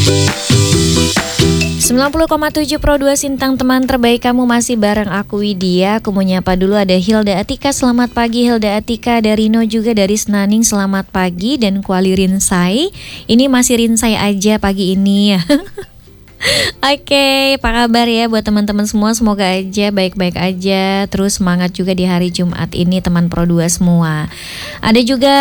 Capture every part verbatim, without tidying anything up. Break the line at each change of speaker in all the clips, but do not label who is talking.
sembilan puluh koma tujuh Pro dua Sintang, teman terbaik kamu, masih bareng aku Widya. Aku mau nyapa dulu, ada Hilda Atika, selamat pagi Hilda Atika. Ada Rino juga dari Senaning, selamat pagi. Dan Kuali Rinsai, ini masih Rinsai aja pagi ini ya. Oke, apa kabar ya buat teman-teman semua? Semoga aja baik-baik aja. Terus semangat juga di hari Jumat ini teman Pro dua semua. Ada juga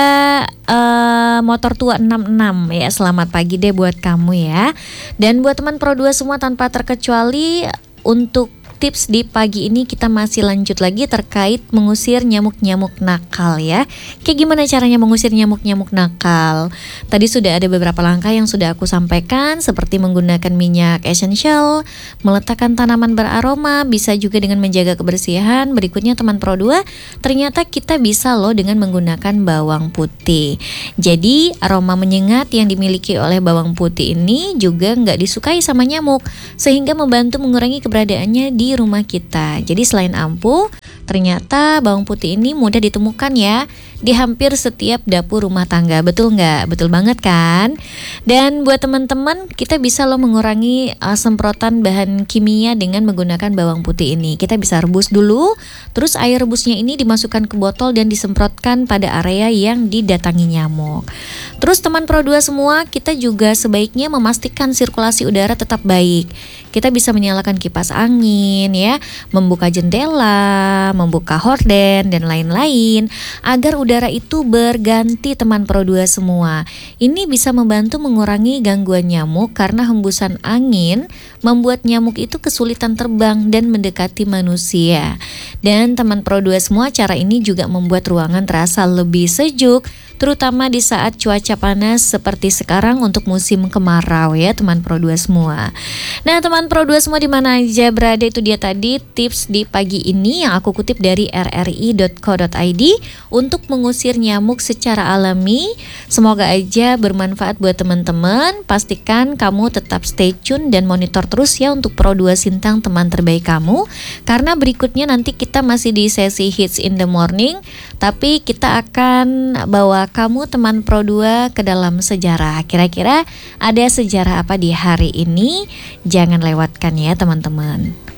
uh, motor tua enam enam ya. Selamat pagi deh buat kamu ya. Dan buat teman Pro dua semua tanpa terkecuali, untuk tips di pagi ini kita masih lanjut lagi terkait mengusir nyamuk-nyamuk nakal ya. Kayak gimana caranya mengusir nyamuk-nyamuk nakal? Tadi sudah ada beberapa langkah yang sudah aku sampaikan, seperti menggunakan minyak esensial, meletakkan tanaman beraroma, bisa juga dengan menjaga kebersihan. Berikutnya teman Pro dua, ternyata kita bisa loh dengan menggunakan bawang putih. Jadi aroma menyengat yang dimiliki oleh bawang putih ini juga nggak disukai sama nyamuk, sehingga membantu mengurangi keberadaannya di rumah kita. Jadi selain ampuh, ternyata bawang putih ini mudah ditemukan ya di hampir setiap dapur rumah tangga. Betul nggak? Betul banget kan? Dan buat teman-teman, kita bisa loh mengurangi uh, semprotan bahan kimia dengan menggunakan bawang putih ini. Kita bisa rebus dulu, terus air rebusnya ini dimasukkan ke botol dan disemprotkan pada area yang didatangi nyamuk. Terus teman Pro dua semua, kita juga sebaiknya memastikan sirkulasi udara tetap baik. Kita bisa menyalakan kipas angin ya, membuka jendela, membuka horden dan lain-lain agar udara itu berganti teman Pro dua semua. Ini bisa membantu mengurangi gangguan nyamuk karena hembusan angin membuat nyamuk itu kesulitan terbang dan mendekati manusia. Dan teman Pro dua semua, cara ini juga membuat ruangan terasa lebih sejuk, terutama di saat cuaca panas seperti sekarang untuk musim kemarau ya teman Pro dua semua. Nah teman Pro dua semua di mana aja berada, itu dia tadi tips di pagi ini yang aku kutip dari r r i dot co dot i d untuk mengusir nyamuk secara alami. Semoga aja bermanfaat buat teman-teman. Pastikan kamu tetap stay tune dan monitor terus ya untuk Pro dua Sintang, teman terbaik kamu, karena berikutnya nanti kita masih di sesi Hits in the Morning, tapi kita akan bawa kamu teman Pro dua ke dalam sejarah. Kira-kira ada sejarah apa di hari ini? Jangan lewatkan ya teman-teman.